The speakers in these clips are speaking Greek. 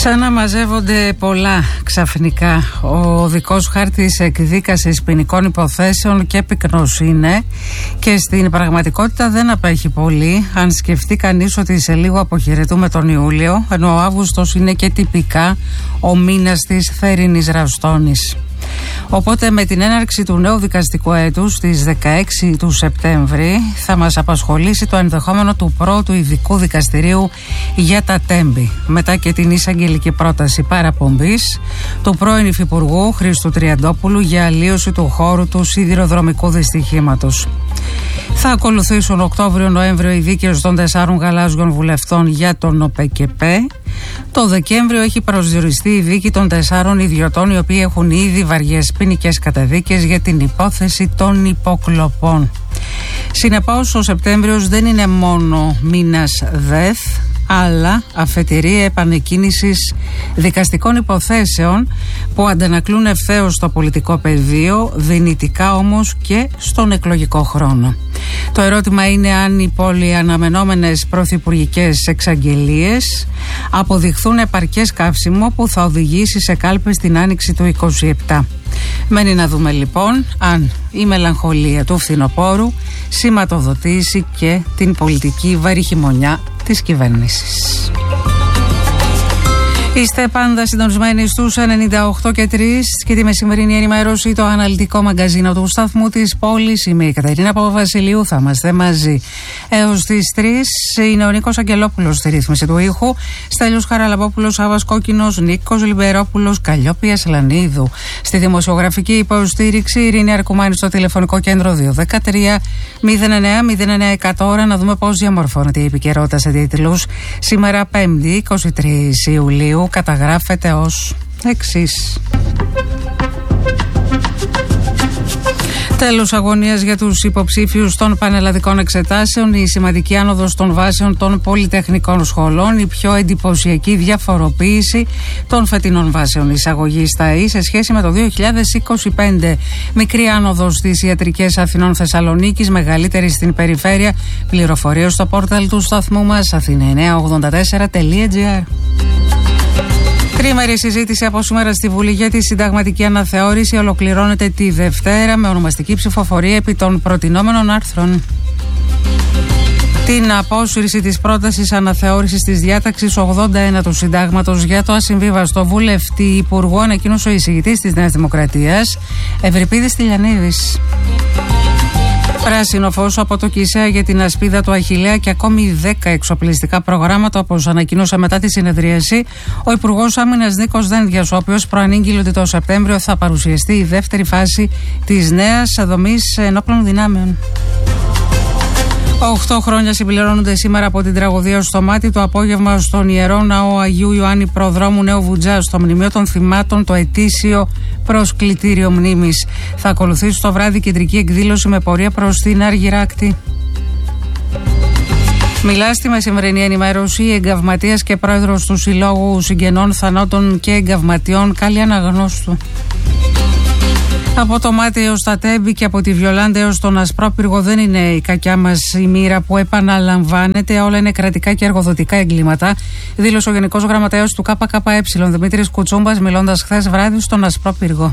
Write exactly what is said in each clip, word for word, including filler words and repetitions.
Σαν να μαζεύονται πολλά ξαφνικά. Ο δικός χάρτης εκδίκασης ποινικών υποθέσεων και πυκνός είναι και στην πραγματικότητα δεν απέχει πολύ, αν σκεφτεί κανείς ότι σε λίγο αποχαιρετούμε τον Ιούλιο, ενώ ο Αύγουστος είναι και τυπικά ο μήνας της θέρινης ραβστόνης. Οπότε με την έναρξη του νέου δικαστικού έτους στις δεκαέξι του Σεπτέμβρη θα μας απασχολήσει το ενδεχόμενο του πρώτου ειδικού δικαστηρίου για τα τέμπη, μετά και την εισαγγελική πρόταση παραπομπής του πρώην Υφυπουργού Χρήστου Τριαντόπουλου για αλλίωση του χώρου του σιδηροδρομικού δυστυχήματος. Θα ακολουθήσουν Οκτώβριο-Νοέμβριο οι δίκες των τεσσάρων γαλάζιων βουλευτών για τον ΟΠΕΚΕΠΕ. Το Δεκέμβριο έχει προσδιοριστεί η δίκη των τεσσάρων ιδιωτών, οι οποίοι έχουν ήδη βαριές ποινικές καταδίκες για την υπόθεση των υποκλοπών. Συνεπώς, ο Σεπτέμβριος δεν είναι μόνο μήνας ΔΕΘ, αλλά αφετηρία επανεκκίνησης δικαστικών υποθέσεων που αντανακλούν ευθέως στο πολιτικό πεδίο, δυνητικά όμως και στον εκλογικό χρόνο. Το ερώτημα είναι αν οι πολυαναμενόμενες πρωθυπουργικές εξαγγελίες αποδειχθούν επαρκές καύσιμο που θα οδηγήσει σε κάλπες την άνοιξη του είκοσι επτά. Μένει να δούμε λοιπόν αν η μελαγχολία του φθινοπόρου σηματοδοτήσει και την πολιτική βαρυχημονιά της κυβέρνησης. Είστε πάντα συντονισμένοι στους ενενήντα οκτώ και τρία και τη μεσημερινή ενημέρωση, το αναλυτικό μαγκαζίνο του σταθμού της πόλης. Είμαι η Κατερίνα Παπαβασιλείου, θα είμαστε μαζί έως τις τρεις. Είναι ο Νίκος Αγγελόπουλος στη ρύθμιση του ήχου, Στέλιος Χαραλαμπόπουλος, Σάββας Κόκκινος, Νίκος Λιμπερόπουλος, Καλλιόπη Σλανίδου. Στη δημοσιογραφική υποστήριξη, Ειρήνη Αρκουμάνη στο τηλεφωνικό κέντρο δύο ένα τρία μηδέν εννέα μηδέν εννέα εκατό. Ώρα να δούμε πώς διαμορφώνεται η επικαιρότητα σε τίτλους. Σήμερα Πέμπτη, είκοσι τρεις Ιουλίου, καταγράφεται ως εξής. Τέλος αγωνίας για τους υποψήφιους των πανελλαδικών εξετάσεων, η σημαντική άνοδος των βάσεων των πολυτεχνικών σχολών, η πιο εντυπωσιακή διαφοροποίηση των φετινών βάσεων εισαγωγής στα ΕΗ σε σχέση με το δύο χιλιάδες είκοσι πέντε. Μικρή άνοδος στις ιατρικές Αθηνών Θεσσαλονίκης, μεγαλύτερη στην περιφέρεια. Πληροφορίες στο πόρταλ του σταθμού μας αθήνα εννιακόσια ογδόντα τέσσερα τελεία τζι άρ. Τρίμερη συζήτηση από σήμερα στη Βουλή για τη συνταγματική αναθεώρηση ολοκληρώνεται τη Δευτέρα με ονομαστική ψηφοφορία επί των προτινόμενων άρθρων. Την απόσυρση της πρότασης αναθεώρησης της διάταξης ογδόντα ένα του Συντάγματος για το ασυμβίβαστο βουλευτή υπουργό ανακοίνωσε ο εισηγητής της Νέας Δημοκρατίας, Ευρυπίδης Τηλιανίδης. Πράσινο φως από το Κισέα για την ασπίδα του Αχιλλέα και ακόμη δέκα εξοπλιστικά προγράμματα, όπως ανακοίνωσε μετά τη συνεδρίαση ο Υπουργός Άμυνας Νίκος Δένδιας, ο οποίος προανήγγειλε ότι το Σεπτέμβριο θα παρουσιαστεί η δεύτερη φάση της νέας δομής ενόπλων δυνάμεων. Οχτώ χρόνια συμπληρώνονται σήμερα από την τραγωδία στο Μάτι. Το απόγευμα στον Ιερό Ναό Αγίου Ιωάννη Προδρόμου Νέου Βουτζά, στο Μνημείο των Θυμάτων, το ετήσιο προσκλητήριο μνήμης. Θα ακολουθήσει το βράδυ κεντρική εκδήλωση με πορεία προς την Αργυράκτη. Μιλά στη μεσημερινή ενημέρωση η εγκαυματίας και πρόεδρος του Συλλόγου Συγγενών Θανόντων και Εγκαυματιών, Κάλλη Αναγνώστου. Από το Μάτι έως τα Τέμπη και από τη Βιολάντα έως τον Ασπρόπυργο δεν είναι η κακιά μας η μοίρα που επαναλαμβάνεται, όλα είναι κρατικά και εργοδοτικά εγκλήματα, δήλωσε ο Γενικός Γραμματέας του ΚΚΕ Δημήτρης Κουτσούμπας μιλώντας χθες βράδυ στον Ασπρόπυργο.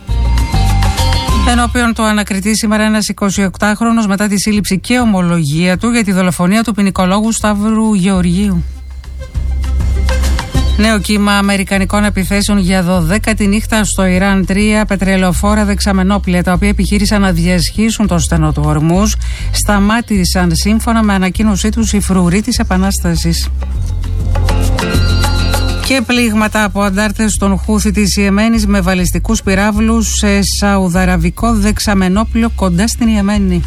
Ενώπιον το ανακριτή σήμερα ένας εικοσιοκτάχρονος μετά τη σύλληψη και ομολογία του για τη δολοφονία του ποινικολόγου Σταύρου Γεωργίου. Νέο κύμα αμερικανικών επιθέσεων για δωδέκατη νύχτα στο Ιράν. Τρία πετρελαιοφόρα δεξαμενόπλια, τα οποία επιχείρησαν να διασχίσουν το στενό του Ορμούζ, σταμάτησαν σύμφωνα με ανακοίνωσή τους οι φρουροί της Επανάστασης. Και πλήγματα από αντάρτες των Χούθη της Ιεμένης με βαλιστικούς πυράβλους σε σαουδαραβικό δεξαμενόπλιο κοντά στην Ιεμένη.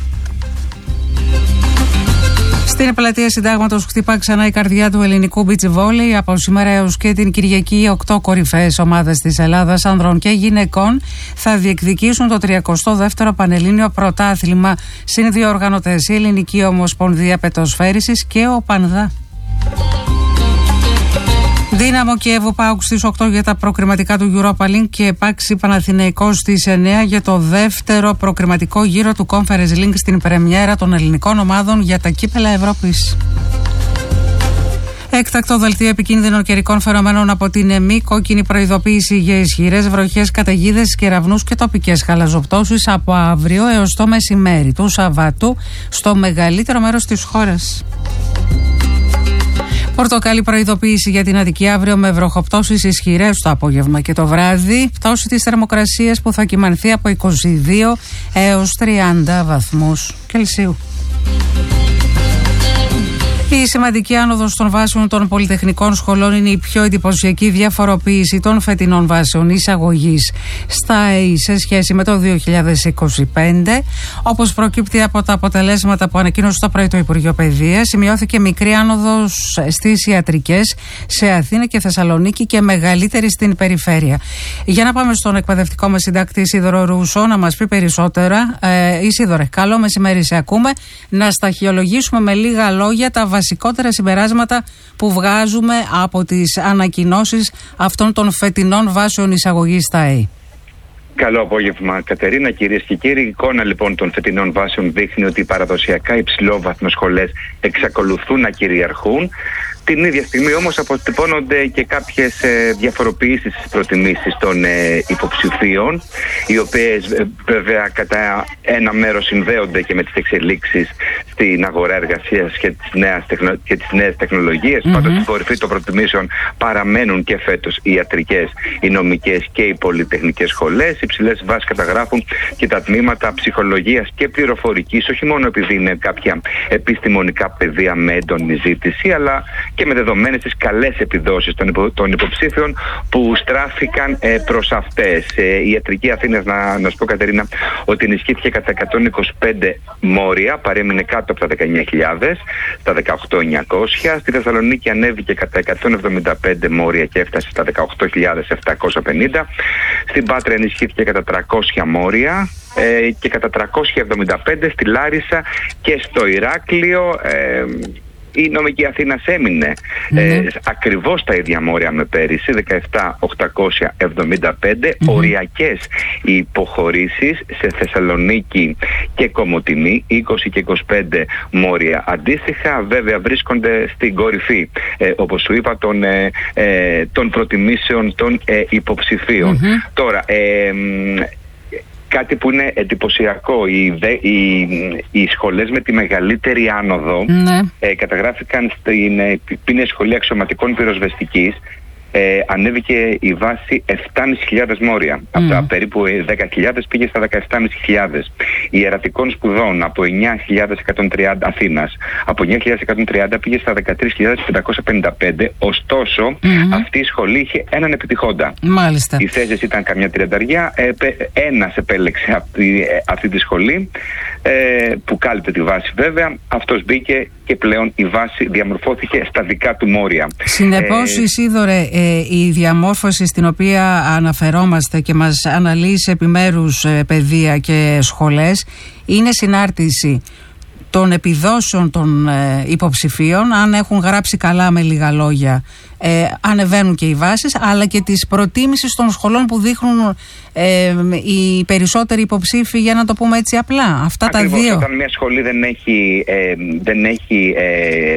Στην πλατεία Συντάγματος χτυπά ξανά η καρδιά του ελληνικού beach volley. Από σήμερα έως και την Κυριακή, οκτώ κορυφαίες ομάδες της Ελλάδας, άνδρων και γυναικών, θα διεκδικήσουν το τριακοστό δεύτερο Πανελλήνιο Πρωτάθλημα. Συνδιοργανωτές η Ελληνική Ομοσπονδία Πετοσφαίρισης και ο Πανδά. Δύναμο Κιέβου ΠΑΟΚ στις οκτώ για τα προκριματικά του Europa League και Πάξη Παναθηναϊκός στις εννέα για το δεύτερο προκριματικό γύρο του Conference League στην πρεμιέρα των ελληνικών ομάδων για τα κύπελα Ευρώπης. Έκτακτο δελτίο επικίνδυνων καιρικών φαινομένων από την ΕΜΗ. Κόκκινη προειδοποίηση για ισχυρές βροχές, καταιγίδες, κεραυνούς και τοπικές χαλαζοπτώσεις από αύριο έως το μεσημέρι του Σαββάτου στο μεγαλύτερο μέρος της χώρας. Πορτοκαλί προειδοποίηση για την Αττική αύριο με βροχοπτώσεις ισχυρές το απόγευμα και το βράδυ. Πτώση της θερμοκρασίας που θα κυμανθεί από είκοσι δύο έως τριάντα βαθμούς Κελσίου. Η σημαντική άνοδος των βάσεων των πολυτεχνικών σχολών είναι η πιο εντυπωσιακή διαφοροποίηση των φετινών βάσεων εισαγωγής στα ΕΗ σε σχέση με το δύο χιλιάδες είκοσι πέντε. Όπως προκύπτει από τα αποτελέσματα που ανακοίνωσε το πρωί το Υπουργείο Παιδείας, σημειώθηκε μικρή άνοδος στις ιατρικές σε Αθήνα και Θεσσαλονίκη και μεγαλύτερη στην περιφέρεια. Για να πάμε στον εκπαιδευτικό μας συντάκτη Ισίδωρο Ρούσο να μας πει περισσότερα. Ε, Ισίδωρε, καλό μεσημέρι, σε ακούμε. Να σταχυολογήσουμε με λίγα λόγια τα βασικότερα συμπεράσματα που βγάζουμε από τις ανακοινώσεις αυτών των φετινών βάσεων εισαγωγής στα ΕΗ. Καλό απόγευμα, Κατερίνα, κυρίες και κύριοι. Η εικόνα λοιπόν των φετινών βάσεων δείχνει ότι οι παραδοσιακά υψηλόβαθμες σχολές εξακολουθούν να κυριαρχούν. Την ίδια στιγμή όμως αποτυπώνονται και κάποιες ε, διαφοροποιήσεις στις προτιμήσεις των ε, υποψηφίων, οι οποίες ε, βέβαια κατά ένα μέρος συνδέονται και με τις εξελίξεις στην αγορά εργασίας και τις νέες, τεχνο, και τις νέες τεχνολογίες. Mm-hmm. Πάντως στην κορυφή των προτιμήσεων παραμένουν και φέτος οι ιατρικές, οι νομικές και οι πολυτεχνικές σχολές. Οι υψηλές βάσεις καταγράφουν και τα τμήματα ψυχολογίας και πληροφορικής, όχι μόνο επειδή είναι κάποια επιστημονικά πεδία με έντονη ζήτηση, αλλά και με δεδομένες τις καλές επιδόσεις των, υπο, των υποψήφιων που στράφηκαν ε, προς αυτές. Ε, η ιατρική Αθήνας, να, να σου πω, Κατερίνα, ότι ενισχύθηκε κατά εκατόν είκοσι πέντε μόρια, παρέμεινε κάτω από τα δεκαεννιά χιλιάδες, στα δεκαοκτώ χιλιάδες εννιακόσια. Στη Θεσσαλονίκη ανέβηκε κατά εκατόν εβδομήντα πέντε μόρια και έφτασε στα δεκαοκτώ χιλιάδες επτακόσια πενήντα. Στην Πάτρα ενισχύθηκε κατά τριακόσια μόρια ε, και κατά τριακόσια εβδομήντα πέντε στη Λάρισα και στο Ηράκλειο. Ε, Η νομική Αθήνας έμεινε mm. ε, ακριβώς τα ίδια μόρια με πέρυσι, δεκαεπτά χιλιάδες οκτακόσια εβδομήντα πέντε. Mm-hmm. Οριακές οι υποχωρήσεις σε Θεσσαλονίκη και Κομοτηνή, είκοσι και είκοσι πέντε μόρια αντίστοιχα. Βέβαια βρίσκονται στην κορυφή, ε, όπως σου είπα, των, ε, ε, των προτιμήσεων των ε, υποψηφίων. Mm-hmm. Τώρα, ε, κάτι που είναι εντυπωσιακό, οι, οι, οι σχολές με τη μεγαλύτερη άνοδο ναι. ε, καταγράφηκαν στην ε, πίνες σχολεία αξιωματικών πυροσβεστικής. Ε, ανέβηκε η βάση επτά χιλιάδες πεντακόσια μόρια. Mm. Από τα περίπου δέκα χιλιάδες πήγε στα δεκαεπτά χιλιάδες πεντακόσια. Ιερατικών σπουδών από εννιά χιλιάδες εκατόν τριάντα Αθήνας, από εννιά χιλιάδες εκατόν τριάντα πήγε στα δεκατρείς χιλιάδες πεντακόσια πενήντα πέντε. Ωστόσο, mm-hmm. αυτή η σχολή είχε έναν επιτυχόντα. Μάλιστα. Οι θέσεις ήταν καμιά τριανταριά. Ε, ένας επέλεξε αυτή, αυτή τη σχολή ε, που κάλυπτε τη βάση βέβαια. Αυτός μπήκε και πλέον η βάση διαμορφώθηκε στα δικά του μόρια. Συνεπώς, ε, Ισίδωρε, ε, η διαμόρφωση στην οποία αναφερόμαστε και μας αναλύει σε επιμέρους ε, παιδεία και σχολές είναι συνάρτηση των επιδόσεων των ε, υποψηφίων, αν έχουν γράψει καλά, με λίγα λόγια, ε, ανεβαίνουν και οι βάσεις, αλλά και τις προτίμησεις των σχολών που δείχνουν ε, οι περισσότεροι υποψήφοι, για να το πούμε έτσι απλά. Αυτά ακριβώς, τα δύο. Όταν μια σχολή δεν έχει, ε, δεν έχει ε,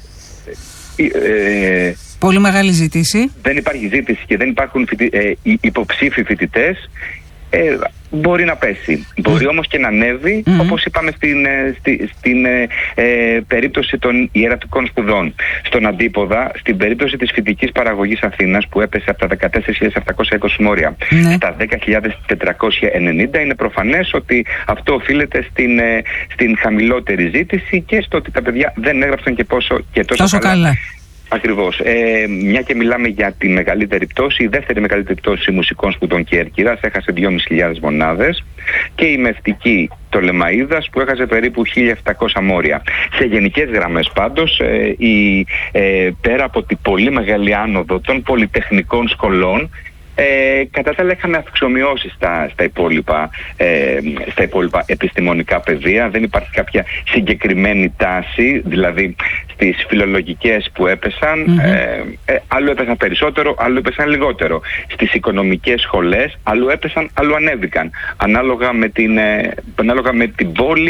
ε, ε, πολύ μεγάλη ζήτηση, δεν υπάρχει ζήτηση και δεν υπάρχουν φοιτι, ε, υποψήφοι φοιτητές, Ε, μπορεί να πέσει. Μπορεί όμως και να ανέβει, mm-hmm. όπως είπαμε στην, στη, στην ε, ε, περίπτωση των ιερατικών σπουδών. Στον αντίποδα, στην περίπτωση της φοιτικής παραγωγής Αθήνας, που έπεσε από τα δεκατέσσερις χιλιάδες επτακόσια είκοσι μόρια mm-hmm. στα δέκα χιλιάδες τετρακόσια ενενήντα, είναι προφανές ότι αυτό οφείλεται στην, ε, στην χαμηλότερη ζήτηση και στο ότι τα παιδιά δεν έγραψαν και, πόσο, και τόσο, τόσο καλά. καλά. Ακριβώς. Ε, μια και μιλάμε για τη μεγαλύτερη πτώση, η δεύτερη μεγαλύτερη πτώση μουσικών σπουδών Κέρκυρας έχασε δυόμισι χιλιάδες μονάδες και η μευτική Πτολεμαΐδας που έχασε περίπου χίλια επτακόσια μόρια. Σε γενικές γραμμές πάντως, ε, η, ε, πέρα από την πολύ μεγάλη άνοδο των πολυτεχνικών σχολών, Ε, κατά τα άλλα είχαμε αυξομοιώσεις στα, στα, υπόλοιπα, ε, στα υπόλοιπα επιστημονικά πεδία. Δεν υπάρχει κάποια συγκεκριμένη τάση, δηλαδή στις φιλολογικές που έπεσαν, mm-hmm. ε, ε, άλλο έπεσαν περισσότερο, άλλο έπεσαν λιγότερο. Στις οικονομικές σχολές άλλο έπεσαν, άλλο ανέβηκαν, ανάλογα με την, ε, ανάλογα με την πόλη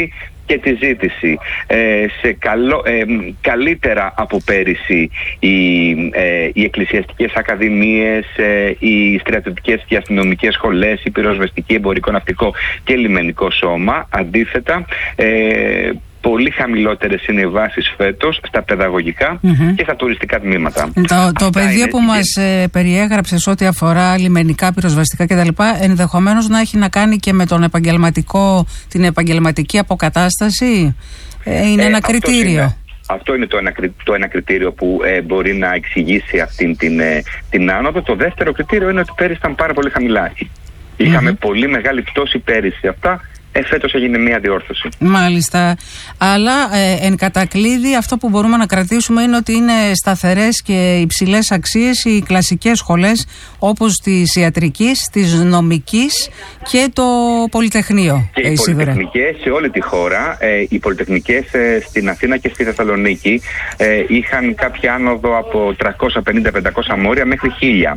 και τη ζήτηση. Ε, σε καλό, ε, καλύτερα από πέρυσι οι, ε, οι εκκλησιαστικές ακαδημίες, ε, οι στρατιωτικές και αστυνομικές σχολές, η πυροσβεστική, εμπορικό, ναυτικό και λιμενικό σώμα. Αντίθετα, ε, πολύ χαμηλότερες είναι οι βάσεις φέτος στα παιδαγωγικά mm-hmm. και στα τουριστικά τμήματα. Το, το πεδίο που και... μας ε, περιέγραψες ό,τι αφορά λιμενικά, πυροσβεστικά κτλ. Ενδεχομένως να έχει να κάνει και με τον επαγγελματικό, την επαγγελματική αποκατάσταση. Ε, είναι ε, ένα κριτήριο. Είναι. Αυτό είναι το ένα, το ένα κριτήριο που ε, μπορεί να εξηγήσει αυτήν την, ε, την άνοδο. Το δεύτερο κριτήριο είναι ότι πέρυσι ήταν πάρα πολύ χαμηλά. Είχαμε mm-hmm. πολύ μεγάλη πτώση πέρυσι. Αυτά Ε, φέτος έγινε μια διόρθωση. Μάλιστα. Αλλά ε, εν κατακλείδη αυτό που μπορούμε να κρατήσουμε είναι ότι είναι σταθερές και υψηλές αξίες οι κλασικές σχολές όπως της ιατρικής, της νομικής και το Πολυτεχνείο. Και οι πολυτεχνικές σε όλη τη χώρα, ε, οι πολυτεχνικές ε, στην Αθήνα και στη Θεσσαλονίκη ε, είχαν κάποια άνοδο από τριακόσια πενήντα με πεντακόσια μόρια μέχρι χίλια.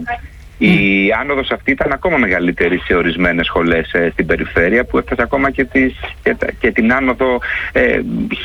Η άνοδος αυτή ήταν ακόμα μεγαλύτερη σε ορισμένες σχολές ε, στην περιφέρεια, που έφτασε ακόμα και, τις, και, και την άνοδο ε,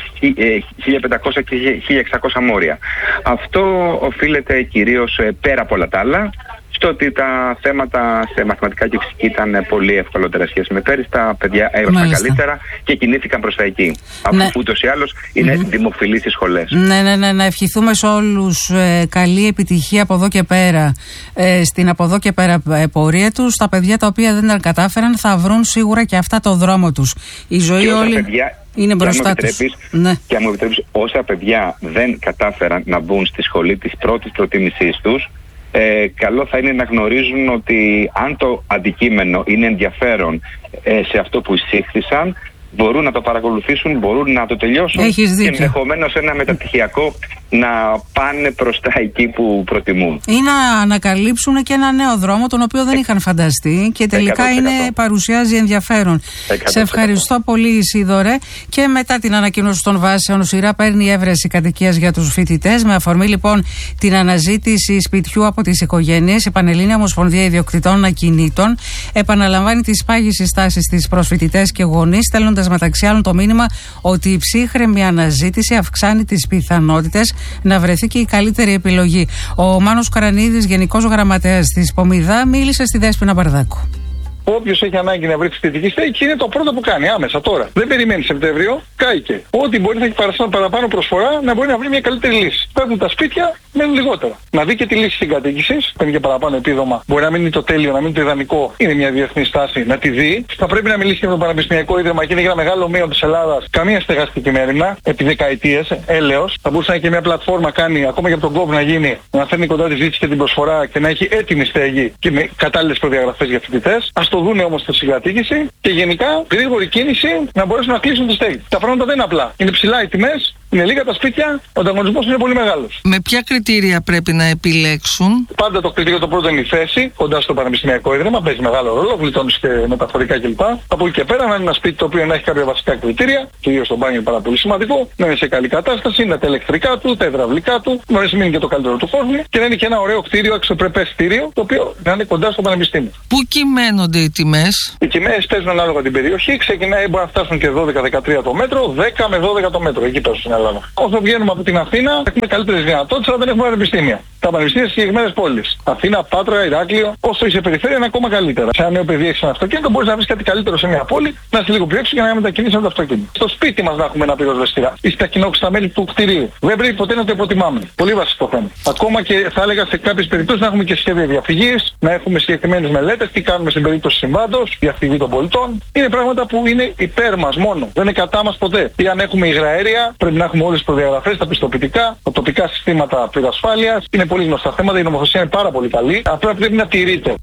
χίλια πεντακόσια και χίλια εξακόσια μόρια. Αυτό οφείλεται κυρίως ε, πέρα από όλα τα άλλα στο ότι τα θέματα σε μαθηματικά και φυσική ήταν πολύ ευκολότερα σχέση με πέρυσι. Τα παιδιά έγραψαν καλύτερα και κινήθηκαν προς τα εκεί. Αφού ναι. ούτως ή άλλως είναι mm-hmm. δημοφιλείς στις σχολές. Ναι, ναι, ναι, να ευχηθούμε σε όλους ε, καλή επιτυχία από εδώ και πέρα ε, στην από εδώ και πέρα ε, πορεία τους. Τα παιδιά τα οποία δεν τα κατάφεραν θα βρουν σίγουρα και αυτά το δρόμο τους. Η ζωή όλη παιδιά, είναι μπροστά τους. Ναι. Και αν μου επιτρέπεις, όσα παιδιά δεν κατάφεραν να μπουν στη σχολή της πρώτης προτίμησής τους, Ε, καλό θα είναι να γνωρίζουν ότι αν το αντικείμενο είναι ενδιαφέρον ε, σε αυτό που εισήχθησαν, μπορούν να το παρακολουθήσουν, μπορούν να το τελειώσουν και ενδεχομένως ένα μεταπτυχιακό να πάνε προς τα εκεί που προτιμούν. Ή να ανακαλύψουν και ένα νέο δρόμο τον οποίο δεν είχαν φανταστεί και τελικά είναι, παρουσιάζει ενδιαφέρον. εκατό τοις εκατό. Σε ευχαριστώ πολύ, Ισίδωρε. Και μετά την ανακοίνωση των βάσεων, ο ΣΥΡΑ παίρνει έβρεση κατοικίας για τους φοιτητές. Με αφορμή λοιπόν την αναζήτηση σπιτιού από τις οικογένειες, η Πανελλήνια Ομοσπονδία Ιδιοκτητών Ακινήτων επαναλαμβάνει τις πάγιες συστάσεις της προς φοιτητές και γονείς, στέλνοντας μεταξύ άλλων το μήνυμα ότι η ψύχρεμη αναζήτηση αυξάνει τις πιθανότητες να βρεθεί και η καλύτερη επιλογή. Ο Μάνος Καρανίδης, Γενικός Γραμματέας της Πομιδά, μίλησε στη Δέσποινα Μπαρδάκου. Όποιος έχει ανάγκη να βρει φοιτητική στέγη είναι το πρώτο που κάνει άμεσα τώρα. Δεν περιμένει Σεπτέμβριο, κάηκε. Ό,τι μπορεί να έχει παραπάνω προσφορά να μπορεί να βρει μια καλύτερη λύση. Παίρνουν τα σπίτια, μένουν λιγότερα. Να δει και τη λύση συγκατοίκησης, παίρνει και παραπάνω επίδομα. Μπορεί να μην είναι το τέλειο, να μην είναι το ιδανικό. Είναι μια διεθνή στάση να τη δει. Θα πρέπει να μιλήσει και με το Πανεπιστημιακό Ίδρυμα και είναι για ένα μεγάλο μείον της Ελλάδας. Καμία στεγαστική μέρημνα επί δεκαετίες, έλεος. Θα μπορούσε να έχει και μια πλατφόρμα κάνει ακόμα και από τον κόβ να γίνει, να φέρνει κοντά τη ζήτηση και την προσφορά και να έχει έτοιμη στέγη και με κατάλληλες προδιαγραφές για φοιτητές. Το δούνε όμως τη συγκατοίκηση και γενικά γρήγορη κίνηση να μπορέσουν να κλείσουν τη στέγη. Τα πράγματα δεν είναι απλά. Είναι ψηλά οι τιμές, είναι λίγα τα σπίτια, ο ανταγωνισμός είναι πολύ μεγάλος. Με ποια κριτήρια πρέπει να επιλέξουν? Πάντα το κριτήριο το πρώτο είναι η θέση, κοντά στο Πανεπιστημιακό Ίδρυμα, παίζει μεγάλο ρόλο, γλιτώνεις και μεταφορικά κλπ. Από εκεί και πέρα να είναι ένα σπίτι το οποίο να έχει κάποια βασικά κριτήρια, κυρίως το μπάνιο είναι πάρα πολύ σημαντικό, να είναι σε καλή κατάσταση, να τα ηλεκτρικά του, τα υδραυλικά του, να μην είναι και το καλύτερο του κόσμου και να είναι και ένα ωραίο κτίριο, αξιοπρεπές κτίριο, το οποίο να είναι κοντά στο Πανεπιστήμιο. Πού κυμαίνονται οι τιμές? Οι τιμές παίζουν ανάλογα την περιοχή, ξεκινάει, μπορεί να φτάσουν και δώδεκα με δεκατρία το μέτρο, δέκα με δώδεκα το μέτρο, εκεί παίζουν στην Ελλάδα. Όσο βγαίνουμε από την Αθήνα, έχουμε καλύτερες δυνατότητες, αλλά δεν έχουμε πανεπιστήμια. Τα πανεπιστήμια στις συγκεκριμένες πόλεις. Αθήνα, Πάτρα, Ηράκλειο, όσο είσαι περιφέρεια είναι ακόμα καλύτερα. Σε ένα νέο παιδί έχεις ένα αυτοκίνητο, μπορείς να βρεις κάτι καλύτερο σε μια πόλη, να είσαι λίγο πιο έξω για να μετακινήσεις με το αυτοκίνητο. Στο σπίτι μας να έχουμε ένα πυροσβεστήρα ή στα κοινόχρηστα μέλη του κτηρίου. Δεν πρέπει ποτέ να το υποτιμάμε. Πολύ βασικό θέμα. Ακόμα και θα έλεγα σε κάποιες περιπτώσεις να έχουμε και σχέδια διαφυγής, να έχουμε συγκεκριμένες μελέτες, τι κάνουμε στην περίπτωση συμβάντος, διαφυγή των πολιτών. Είναι πράγματα που είναι υπέρ μας μόνο. Δεν είναι κατά μας ποτέ. Ή αν έχουμε υγραέρια, πρέπει να έχουμε όλες τις προδιαγραφές, τα πιστοποιητικά, τα τοπικά συστήματα πυρασφάλειας. Είναι πολύ γνωστά θέματα, η νομοθεσία είναι πάρα πολύ καλή. Απλά πρέπει να τηρείται.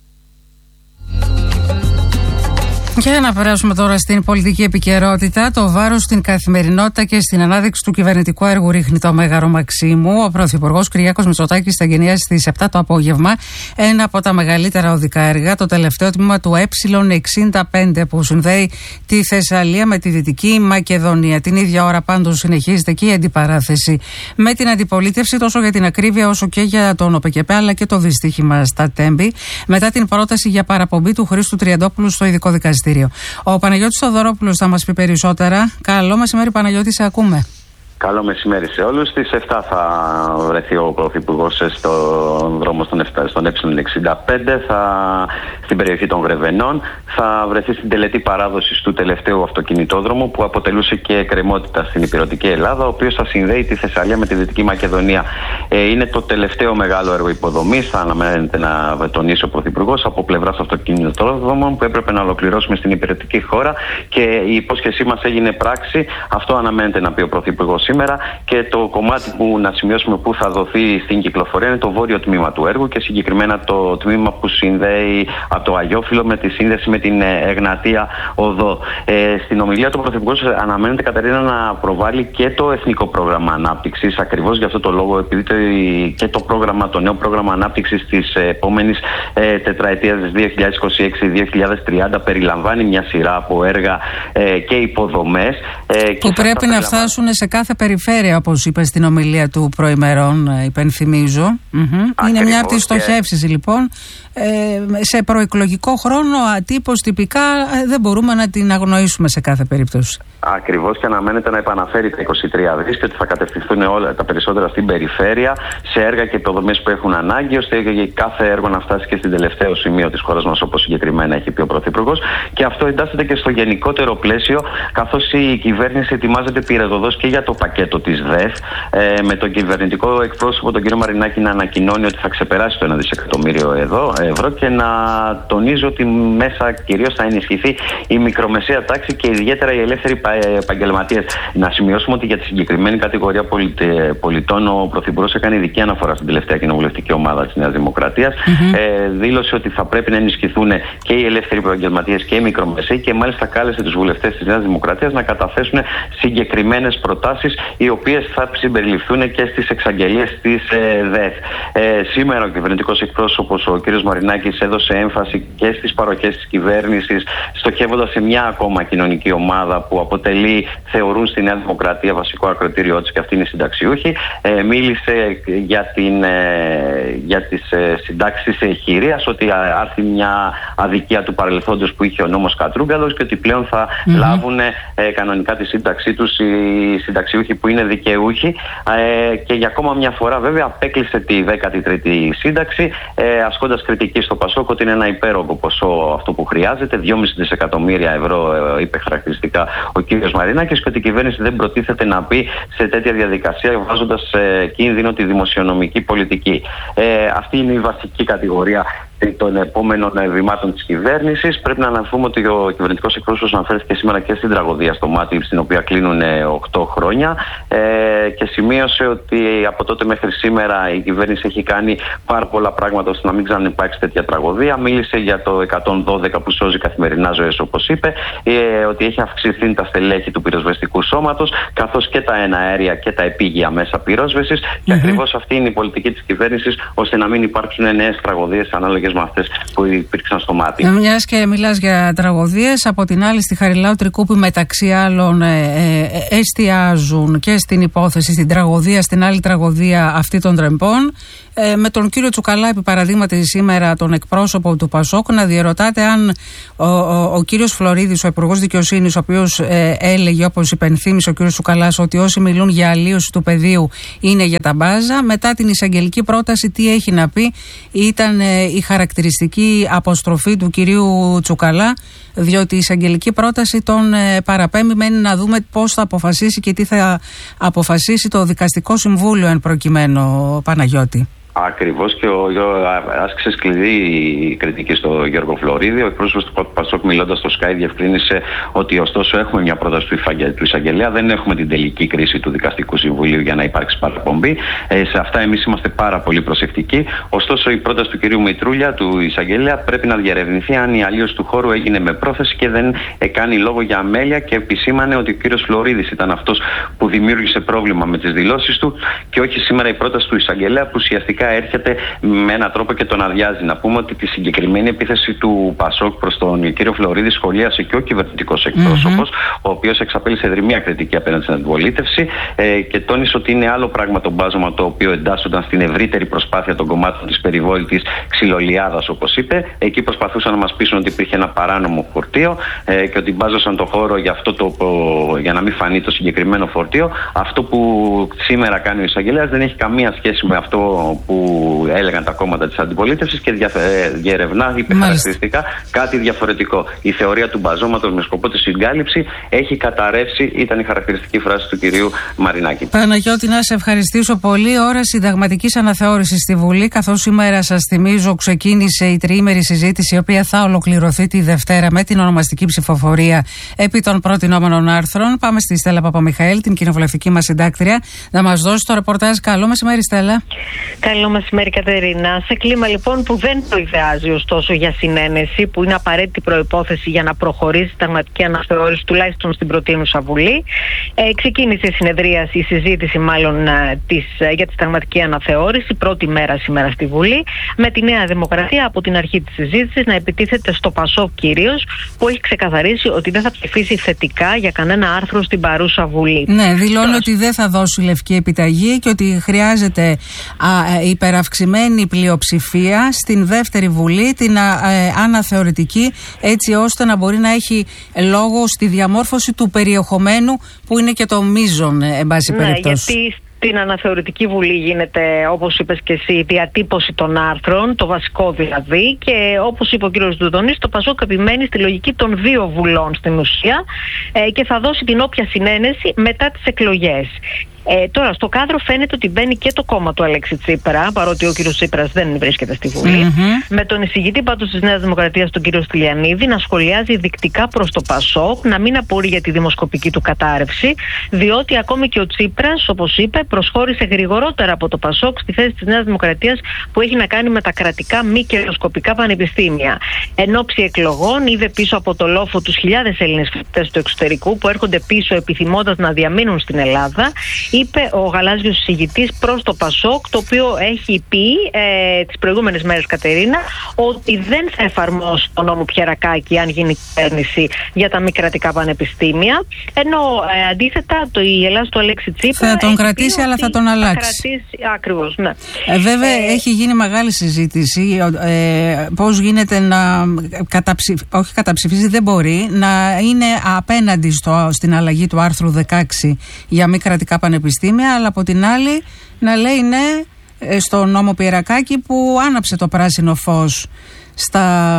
Και να περάσουμε τώρα στην πολιτική επικαιρότητα. Το βάρος στην καθημερινότητα και στην ανάδειξη του κυβερνητικού έργου ρίχνει το Μέγαρο Μαξίμου. Ο Πρωθυπουργός Κυριάκος Μητσοτάκης θα εγκαινιάσει στις επτά το απόγευμα ένα από τα μεγαλύτερα οδικά έργα, το τελευταίο τμήμα του Ε εξήντα πέντε που συνδέει τη Θεσσαλία με τη Δυτική Μακεδονία. Την ίδια ώρα πάντως συνεχίζεται και η αντιπαράθεση με την αντιπολίτευση, τόσο για την ακρίβεια όσο και για τον ΟΠΕΚΕΠΕ αλλά και το δυστύχημα στα Τέμπη, μετά την πρόταση για παραπομπή του Χρήστου Τριαντόπουλου στο ειδικό δικαστήριο. δικαστήριο. Ο Παναγιώτης Θοδωρόπουλος θα μας πει περισσότερα. Καλό μεσημέρι, Παναγιώτη, σε ακούμε. Καλό μεσημέρι σε όλους. Στις επτά θα βρεθεί ο Πρωθυπουργός στον δρόμο στον, στον Ε εξήντα πέντε, θα, στην περιοχή των Γρεβενών. Θα βρεθεί στην τελετή παράδοσης του τελευταίου αυτοκινητόδρομου που αποτελούσε και εκκρεμότητα στην Ηπειρωτική Ελλάδα, ο οποίος θα συνδέει τη Θεσσαλία με τη Δυτική Μακεδονία. Ε, είναι το τελευταίο μεγάλο έργο υποδομής, θα αναμένεται να τονίσει ο Πρωθυπουργός, από πλευράς αυτοκινητόδρομων που έπρεπε να ολοκληρώσουμε στην Ηπειρωτική χώρα, και η υπόσχεσή μας έγινε πράξη. Αυτό αναμένεται να πει ο Πρωθυπουργός σήμερα, και το κομμάτι που να σημειώσουμε που θα δοθεί στην κυκλοφορία είναι το βόρειο τμήμα του έργου, και συγκεκριμένα το τμήμα που συνδέει από το Αγιόφυλλο με τη σύνδεση με την Εγνατία Οδό. Ε, στην ομιλία του Πρωθυπουργός αναμένεται, Κατερίνα, να προβάλλει και το Εθνικό Πρόγραμμα Ανάπτυξης, ακριβώς για αυτό το λόγο, επειδή το, και το, πρόγραμμα, το νέο πρόγραμμα ανάπτυξης της επόμενης ε, τετραετίας δύο χιλιάδες είκοσι έξι δύο χιλιάδες τριάντα περιλαμβάνει μια σειρά από έργα ε, και υποδομές ε, που πρέπει να περιλαμβάνει... φτάσουν σε κάθε περιφέρεια, όπως είπε στην ομιλία του προημερών, υπενθυμίζω. Mm-hmm. Είναι μια από τις στοχεύσεις, και... λοιπόν. Ε, σε προεκλογικό χρόνο, ατύπως, τυπικά, δεν μπορούμε να την αγνοήσουμε σε κάθε περίπτωση. Ακριβώς, και αναμένεται να επαναφέρει τα είκοσι τρία δις και ότι θα κατευθυνθούν όλα τα περισσότερα στην περιφέρεια, σε έργα και υποδομές που έχουν ανάγκη, ώστε κάθε έργο να φτάσει και στην τελευταίο σημείο της χώρας μας, όπως συγκεκριμένα έχει πει ο Πρωθυπουργός. Και αυτό εντάσσεται και στο γενικότερο πλαίσιο, καθώς η κυβέρνηση ετοιμάζεται πυρεδοδός και για το πακέτο της ΔΕΘ, ε, με τον κυβερνητικό εκπρόσωπο, τον κύριο Μαρινάκη, να ανακοινώνει ότι θα ξεπεράσει το ένα δισεκατομμύριο ευρώ, και να τονίζει ότι μέσα κυρίως θα ενισχυθεί η μικρομεσαία τάξη και ιδιαίτερα οι ελεύθεροι επαγγελματίες. Να σημειώσουμε ότι για τη συγκεκριμένη κατηγορία πολιτών ο Πρωθυπουργός έκανε ειδική αναφορά στην τελευταία κοινοβουλευτική ομάδα της Νέας Δημοκρατίας. Mm-hmm. Ε, δήλωσε ότι θα πρέπει να ενισχυθούν και οι ελεύθεροι επαγγελματίες και οι μικρομεσαίοι, και μάλιστα κάλεσε τους βουλευτές της Νέας Δημοκρατίας να καταθέσουν συγκεκριμένες προτάσεις, οι οποίες θα συμπεριληφθούν και στις εξαγγελίες της ε, ΔΕΘ. Ε, σήμερα ο κυβερνητικός εκπρόσωπος, ο κ. Μαρινάκης, έδωσε έμφαση και στις παροχές της κυβέρνησης, στοχεύοντας σε μια ακόμα κοινωνική ομάδα που αποτελεί, θεωρούν στη Νέα Δημοκρατία, βασικό ακροτήριό της, και αυτή είναι οι συνταξιούχοι. Ε, μίλησε για, την, ε, για τις ε, συντάξεις εχειρίας, ότι άρθει μια αδικία του παρελθόντος που είχε ο νόμος Κατρούγκαλος, και ότι πλέον θα mm-hmm. λάβουν ε, κανονικά τη σύνταξή τους οι συνταξιούχοι που είναι δικαιούχοι. Ε, και για ακόμα μια φορά, βέβαια, απέκλεισε τη δέκατη τρίτη σύνταξη, ε, ασκώντας κριτική στο Πασόκ ότι είναι ένα υπέρογκο ποσό αυτό που χρειάζεται, δυόμισι δισεκατομμύρια ευρώ, ε, είπε χαρακτηριστικά ο κ. Μαρινάκης, και ότι η κυβέρνηση δεν προτίθεται να μπει σε τέτοια διαδικασία, βάζοντας σε κίνδυνο τη δημοσιονομική πολιτική. Ε, αυτή είναι η βασική κατηγορία των επόμενων βημάτων της κυβέρνησης. Πρέπει να αναφέρουμε ότι ο κυβερνητικός εκπρόσωπος αναφέρθηκε σήμερα και στην τραγωδία στο Μάτι, στην οποία κλείνουν οκτώ χρόνια, ε, και σημείωσε ότι από τότε μέχρι σήμερα η κυβέρνηση έχει κάνει πάρα πολλά πράγματα ώστε να μην ξαναυπάρξει τέτοια τραγωδία. Μίλησε για το εκατόν δώδεκα που σώζει καθημερινά ζωές, όπως είπε, ε, ότι έχει αυξηθεί τα στελέχη του πυροσβεστικού σώματος, καθώς και τα εναέρια και τα επίγεια μέσα πυρόσβεσης, mm-hmm. και ακριβώς αυτή είναι η πολιτική της κυβέρνησης, ώστε να μην υπάρξουν νέες τραγωδίες ανάλογες με αυτές που υπήρξαν στο Μάτι. Μιας και μιλάς για τραγωδίες, από την άλλη στη Χαριλάου Τρικούπη, μεταξύ άλλων, ε, ε, εστιάζουν και στην υπόθεση, στην τραγωδία, στην άλλη τραγωδία αυτή των Τρεμπών, ε, με τον κύριο Τσουκαλά, επί παραδείγματι σήμερα τον εκπρόσωπο του Πασόκ, να διερωτάτε αν ο, ο, ο κύριος Φλωρίδης, ο Υπουργός Δικαιοσύνης, ο οποίος ε, έλεγε, όπως υπενθύμησε ο κύριος Τσουκαλάς, ότι όσοι μιλούν για αλλίωση του πεδίου είναι για τα μπάζα, μετά την εισαγγελική πρόταση τι έχει να πει? Ήταν ε, η χαρακτηριστική αποστροφή του κυρίου Τσουκαλά, διότι η εισαγγελική πρόταση τον ε, παραπέμπει, μένει να δούμε πώς θα αποφασίσει και τι θα αποφασίσει το Δικαστικό Συμβούλιο εν προκειμένου, Παναγιώτη. Ακριβώς, και ο, άσκησε σκληρή η κριτική στο Γιώργο Φλωρίδη. Ο εκπρόσωπος του Πασόκ, μιλώντας στο Sky, διευκρίνησε ότι ωστόσο έχουμε μια πρόταση του εισαγγελέα, δεν έχουμε την τελική κρίση του Δικαστικού Συμβουλίου για να υπάρξει παραπομπή. Ε, σε αυτά εμείς είμαστε πάρα πολύ προσεκτικοί. Ωστόσο, η πρόταση του κυρίου Μητρούλια, του εισαγγελέα, πρέπει να διερευνηθεί αν η αλλίωση του χώρου έγινε με πρόθεση και δεν κάνει λόγο για αμέλεια, και επισήμανε ότι ο κύριος Φλωρίδης ήταν αυτός που δημιούργησε πρόβλημα με τις δηλώσεις του, και όχι σήμερα η πρόταση του εισαγγελέα, που ουσιαστικά ουσιαστικά έρχεται με έναν τρόπο και τον αδειάζει. Να πούμε ότι τη συγκεκριμένη επίθεση του Πασόκ προς τον κύριο Φλωρίδη σχολίασε και ο κυβερνητικός εκπρόσωπος, mm-hmm. ο οποίος εξαπέλυσε δρυμία κριτική απέναντι στην αντιπολίτευση ε, και τόνισε ότι είναι άλλο πράγμα το μπάζωμα το οποίο εντάσσονταν στην ευρύτερη προσπάθεια των κομμάτων της περιβόητης ξυλολιάδας, όπως είπε. Εκεί προσπαθούσαν να μας πείσουν ότι υπήρχε ένα παράνομο φορτίο ε, και ότι μπάζωσαν το χώρο για, αυτό το, για να μην φανεί το συγκεκριμένο φορτίο. Αυτό που σήμερα κάνει ο εισαγγελέας δεν έχει καμία σχέση με αυτό που έλεγαν τα κόμματα της αντιπολίτευσης και διερευνά, είπε χαρακτηριστικά κάτι διαφορετικό. Η θεωρία του μπαζώματος με σκοπό τη συγκάλυψη έχει καταρρεύσει, ήταν η χαρακτηριστική φράση του κυρίου Μαρινάκη. Παναγιώτη, να σε ευχαριστήσω πολύ. Ώρα συνταγματικής αναθεώρησης στη Βουλή, καθώς σήμερα, σας θυμίζω, ξεκίνησε η τριήμερη συζήτηση, η οποία θα ολοκληρωθεί τη Δευτέρα με την ονομαστική ψηφοφορία επί των προτινόμενων άρθρων. Πάμε στη Στέλλα Παπαμιχαήλ, την κοινοβουλευτική μας συντάκτρια, να μας δώσει το ρεπορτάζ. Καλό μεσημέρι, Στέλλα. Καλό μεσημέρι, Κατερίνα. Σε κλίμα λοιπόν που δεν το ιδεάζει ωστόσο για συνένεση, που είναι απαραίτητη προϋπόθεση για να προχωρήσει η συνταγματική αναθεώρηση, τουλάχιστον στην προτείνουσα Βουλή, ε, ξεκίνησε η συνεδρίαση, η συζήτηση μάλλον ε, της, ε, για τη συνταγματική αναθεώρηση, πρώτη μέρα σήμερα στη Βουλή, με τη Νέα Δημοκρατία από την αρχή της συζήτησης να επιτίθεται στο Πασόκ κυρίως, που έχει ξεκαθαρίσει ότι δεν θα ψηφίσει θετικά για κανένα άρθρο στην παρούσα Βουλή. Ναι, δηλώνει Τώρα... ότι δεν θα δώσει λευκή επιταγή και ότι χρειάζεται α, υπεραυξημένη πλειοψηφία στην δεύτερη Βουλή, την α, ε, αναθεωρητική, έτσι ώστε να μπορεί να έχει λόγο στη διαμόρφωση του περιεχομένου, που είναι και το μείζον, εν πάση ναι, περιπτώσει. Γιατί στην αναθεωρητική Βουλή γίνεται, όπως είπες και εσύ, η διατύπωση των άρθρων, το βασικό δηλαδή, και όπως είπε ο κύριος Δουδονής, το Πασόκ επιμένει στη λογική των δύο βουλών στην ουσία ε, και θα δώσει την όποια συνένεση μετά τις εκλογές. Ε, τώρα, στο κάδρο φαίνεται ότι μπαίνει και το κόμμα του Αλέξη Τσίπρα, παρότι ο κύριος Τσίπρας δεν βρίσκεται στη Βουλή. Mm-hmm. Με τον εισηγητή πάντως της Νέας Δημοκρατίας, τον κύριο Στυλιανίδη, να σχολιάζει δεικτικά προς το Πασόκ, να μην απορεί για τη δημοσκοπική του κατάρρευση, διότι ακόμη και ο Τσίπρας, όπως είπε, προσχώρησε γρηγορότερα από το Πασόκ στη θέση της Νέας Δημοκρατίας που έχει να κάνει με τα κρατικά μη κερδοσκοπικά πανεπιστήμια. Εν ώψη εκλογών, είδε πίσω από το λόφο τους χιλιάδες Έλληνες φοιτητές του εξωτερικού που έρχονται πίσω επιθυμώντας να διαμείνουν στην Ελλάδα. Είπε ο γαλάζιος εισηγητής προς το Πασόκ, το οποίο έχει πει ε, τις προηγούμενες μέρες, Κατερίνα, ότι δεν θα εφαρμόσει τον νόμο Πιερακάκη αν γίνει κυβέρνηση για τα μη κρατικά πανεπιστήμια, ενώ ε, αντίθετα το, η Ελλάδα του Αλέξη Τσίπρα θα τον κρατήσει, αλλά θα τον αλλάξει. Θα κρατήσει, ακριβώς, ναι. Ε, βέβαια ε, έχει γίνει μεγάλη συζήτηση ε, πώς γίνεται να καταψηφ... όχι καταψηφίσει, δεν μπορεί να είναι απέναντι στο, στην αλλαγή του άρθρου δεκαέξι για μη κρατικά πανεπιστήμια, αλλά από την άλλη να λέει ναι στον νόμο Πιερακάκη, που άναψε το πράσινο φως στα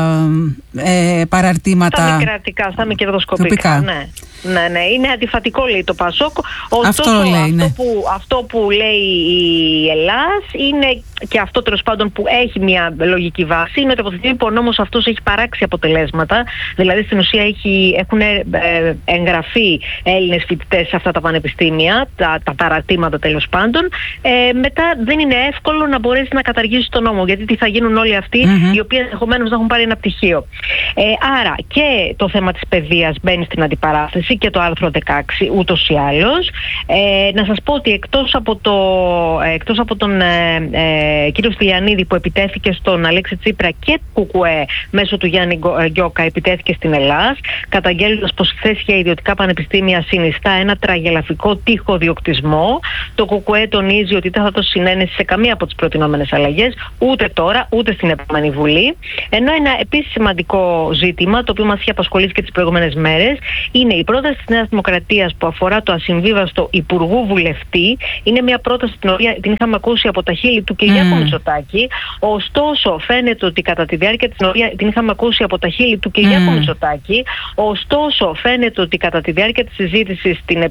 ε, παραρτήματα. Στα μη κρατικά, στα μη κερδοσκοπικά. Ναι. Ναι, ναι, είναι αντιφατικό, λέει το Πασόκ. Ωστόσο, αυτό, λέει, ναι. αυτό, που, αυτό που λέει η Ελλάς είναι και αυτό τέλος πάντων που έχει μια λογική βάση, είναι ότι από τη στιγμή που ο νόμος αυτός έχει παράξει αποτελέσματα, δηλαδή στην ουσία έχει, έχουν ε, εγγραφεί Έλληνες φοιτητές σε αυτά τα πανεπιστήμια, τα, τα παρατήματα τέλος πάντων, ε, μετά δεν είναι εύκολο να μπορέσει να καταργήσει τον νόμο, γιατί τι θα γίνουν όλοι αυτοί mm-hmm. οι οποίοι ενδεχομένως να έχουν πάρει ένα πτυχίο. Ε, άρα και το θέμα της παιδείας μπαίνει στην αντιπαράθεση και το άρθρο δεκαέξι ούτως ή άλλως. Ε, να σας πω ότι εκτός από, το, εκτός από τον ε, ε, κύριο Στυλιανίδη που επιτέθηκε στον Αλέξη Τσίπρα, και Κουκουέ μέσω του Γιάννη Γκιόκα επιτέθηκε στην Ελλάδα, καταγγέλλοντας πως η θέση για ιδιωτικά πανεπιστήμια συνιστά ένα τραγελαφικό τείχο διοκτισμό. Το Κουκουέ τονίζει ότι δεν θα δώσει συνένεση σε καμία από τις προτινόμενες αλλαγές, ούτε τώρα ούτε στην επόμενη Βουλή. Ενώ ένα επίσης σημαντικό ζήτημα, το οποίο μας έχει απασχολήσει και τις προηγούμενες μέρες, είναι η πρόταση της Νέας Δημοκρατίας που αφορά το ασυμβίβαστο υπουργού βουλευτή. Είναι μια πρόταση την οποία την είχαμε ακούσει από τα χείλη του Κυριάκου mm. Μητσοτάκη. Ωστόσο, φαίνεται ότι κατά τη διάρκεια της οποία την είχαμε ακούσει από τα χείλη του Κυριάκου mm. Μητσοτάκη. Ωστόσο, φαίνεται ότι κατά τη διάρκεια της συζήτησης την,